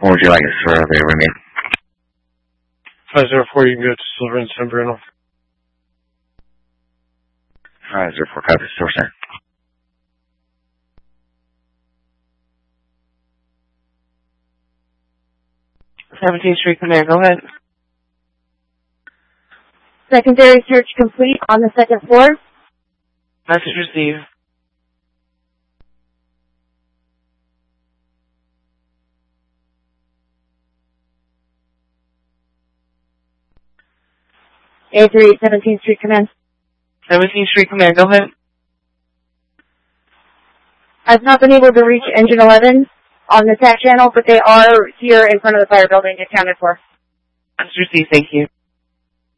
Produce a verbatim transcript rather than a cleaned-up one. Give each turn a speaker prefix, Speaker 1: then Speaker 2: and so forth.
Speaker 1: What would you like us for the remaining?
Speaker 2: five zero four, you can go to Silver and San Bruno.
Speaker 1: five zero four, copy, Silver San.
Speaker 3: seventeenth Street Command, go ahead.
Speaker 4: Secondary search complete on the second floor.
Speaker 3: Message received.
Speaker 4: A three, seventeenth Street Command.
Speaker 3: seventeenth Street Command, go ahead.
Speaker 4: I've not been able to reach Engine eleven on the T A C channel, but they are here in front of the fire building accounted for.
Speaker 3: Message received, thank you.